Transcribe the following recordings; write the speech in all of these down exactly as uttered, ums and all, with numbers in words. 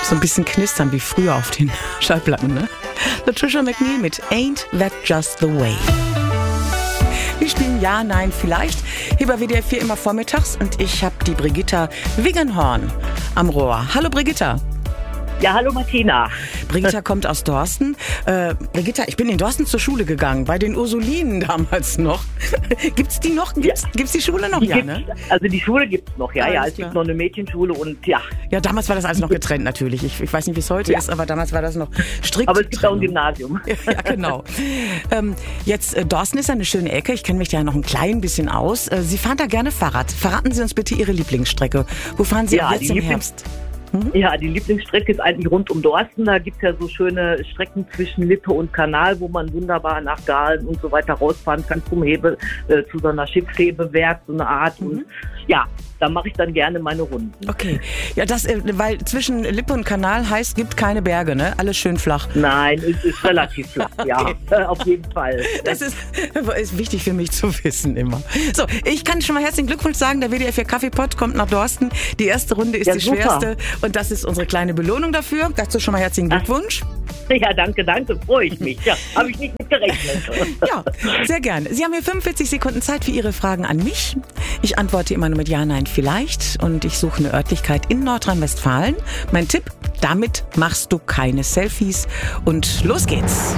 So ein bisschen knistern wie früher auf den Schallplatten, ne? Latricia McNeil mit Ain't That Just the Way. Wir spielen Ja, Nein, Vielleicht hier bei W D R vier immer vormittags und ich habe die Brigitta Wiggenhorn am Rohr. Hallo Brigitta. Ja, hallo Martina. Brigitta kommt aus Dorsten. Äh, Brigitta, ich bin in Dorsten zur Schule gegangen, bei den Ursulinen damals noch. Gibt's die noch? Gibt's, ja. gibt's die Schule noch? Die ja, ne? Also die Schule gibt's noch, ja, Alles ja. Es klar. gibt noch eine Mädchenschule und ja. Ja, damals war das alles noch getrennt natürlich. Ich, ich weiß nicht, wie es heute Ja. ist, aber damals war das noch strikt. Aber es gibt auch ein Trennung. Gymnasium. Ja, genau. Ähm, jetzt, äh, Dorsten ist eine schöne Ecke. Ich kenne mich da ja noch ein klein bisschen aus. Äh, Sie fahren da gerne Fahrrad. Verraten Sie uns bitte Ihre Lieblingsstrecke. Wo fahren Sie Ja, auch jetzt die im Lieblings- Herbst? Ja, die Lieblingsstrecke ist eigentlich rund um Dorsten. Da gibt's ja so schöne Strecken zwischen Lippe und Kanal, wo man wunderbar nach Gahlen und so weiter rausfahren kann zum Hebe, äh, zu so einer Schiffshebewerk, so eine Art. Mhm. Und ja, da mache ich dann gerne meine Runden. Okay. Ja, das, äh, weil zwischen Lippe und Kanal heißt, gibt keine Berge, ne? Alles schön flach. Nein, es ist relativ flach, ja, Okay. äh, auf jeden Fall. Das ist, ist wichtig für mich zu wissen immer. So, ich kann schon mal herzlichen Glückwunsch sagen, der W D R vier Kaffeepott kommt nach Dorsten. Die erste Runde ist Ja, die super. schwerste und das ist unsere kleine Belohnung dafür. Dazu schon mal herzlichen Glückwunsch. Ja, danke, danke, freue ich mich. Ja, habe ich nicht mit gerechnet. Ja, sehr gerne. Sie haben hier fünfundvierzig Sekunden Zeit für Ihre Fragen an mich. Ich antworte immer nur mit Ja, Nein, Vielleicht und ich suche eine Örtlichkeit in Nordrhein-Westfalen. Mein Tipp, damit machst du keine Selfies und los geht's.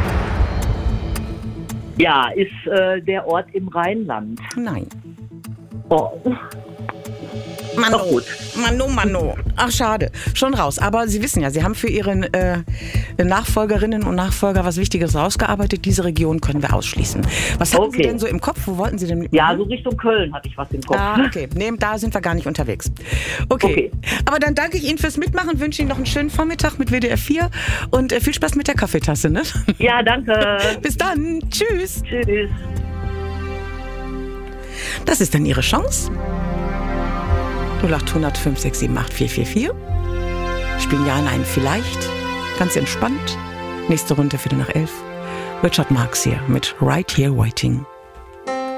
Ja, ist äh, der Ort im Rheinland. Nein. Oh, Mano, Ach gut. Mano, Mano. Ach, schade. Schon raus. Aber Sie wissen ja, Sie haben für Ihre äh, Nachfolgerinnen und Nachfolger was Wichtiges rausgearbeitet. Diese Region können wir ausschließen. Was hatten Sie Okay. denn so im Kopf? Wo wollten Sie denn mit ja, so Richtung Köln hatte ich was im Kopf. Ah, okay. Nee, da sind wir gar nicht unterwegs. Okay. Okay. Aber dann danke ich Ihnen fürs Mitmachen, wünsche Ihnen noch einen schönen Vormittag mit W D R vier und äh, viel Spaß mit der Kaffeetasse, ne? Ja, danke. Bis dann. Tschüss. Tschüss. Das ist dann Ihre Chance. null acht hundert fünf sechs sieben acht vier vier vier. Spielen Ja, Nein, Vielleicht. Ganz entspannt. Nächste Runde Viertel nach elf. Richard Marx hier mit Right Here Waiting.